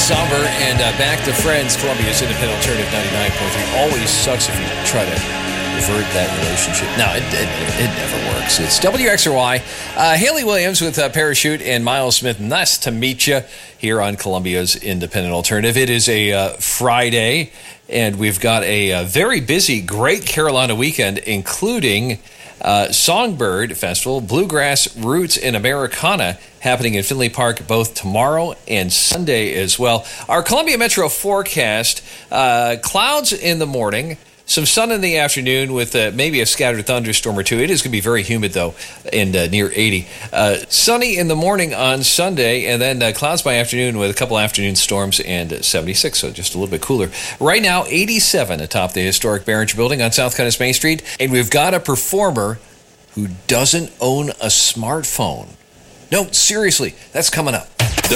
Somber and back to Friends, Columbia's Independent Alternative 99.3. Always sucks if you try to revert that relationship. No, it never works. It's WXRY. Haley Williams with Parachute and Miles Smith. Nice to meet you here on Columbia's Independent Alternative. It is a Friday, and we've got a very busy Great Carolina weekend, including Songbird Festival, Bluegrass Roots and Americana happening in Finley Park both tomorrow and Sunday as well. Our Columbia Metro forecast, clouds in the morning, some sun in the afternoon with maybe a scattered thunderstorm or two. It is going to be very humid, though, and near 80. Sunny in the morning on Sunday, and then clouds by afternoon with a couple afternoon storms and 76, so just a little bit cooler. Right now, 87 atop the historic Behringer Building on South Cuttis Main Street, and we've got a performer who doesn't own a smartphone. No, seriously, that's coming up.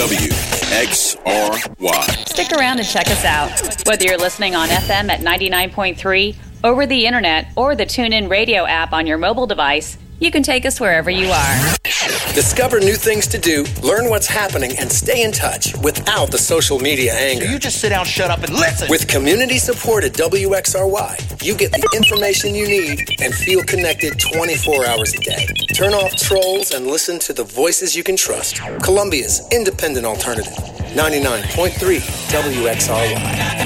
WXRY. Stick around and check us out. Whether you're listening on FM at 99.3, over the internet, or the TuneIn Radio app on your mobile device, you can take us wherever you are. Discover new things to do, learn what's happening, and stay in touch without the social media anger. So you just sit down, shut up, and listen. With community support at WXRY, you get the information you need and feel connected 24 hours a day. Turn off trolls and listen to the voices you can trust. Columbia's Independent Alternative, 99.3 WXRY.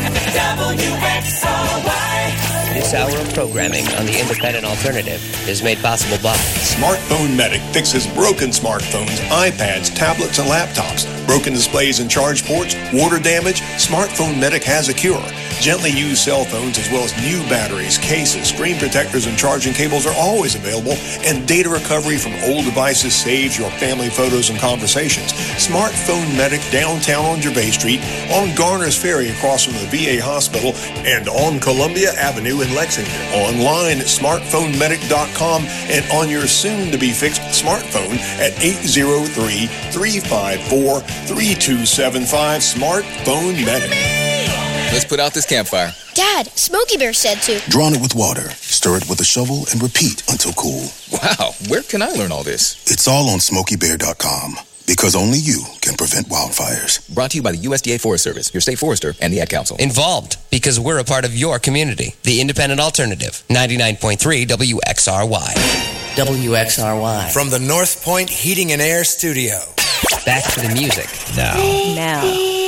This hour of programming on the Independent Alternative is made possible by Smartphone Medic fixes broken smartphones, iPads, tablets, and laptops. Broken displays and charge ports, water damage, Smartphone Medic has a cure. Gently used cell phones as well as new batteries, cases, screen protectors, and charging cables are always available, and data recovery from old devices saves your family photos and conversations. Smartphone Medic downtown on Gervais Street, on Garner's Ferry across from the VA Hospital, and on Columbia Avenue in Lexington. Online at smartphonemedic.com and on your soon-to-be-fixed smartphone at 803-354-3275. Smartphone Medic. Let's put out this campfire. Dad, Smokey Bear said to. Drown it with water, stir it with a shovel, and repeat until cool. Wow, where can I learn all this? It's all on SmokeyBear.com, because only you can prevent wildfires. Brought to you by the USDA Forest Service, your state forester, and the Ad Council. Involved, because we're a part of your community. The Independent Alternative, 99.3 WXRY. WXRY. From the North Point Heating and Air Studio. Back to the music. Now.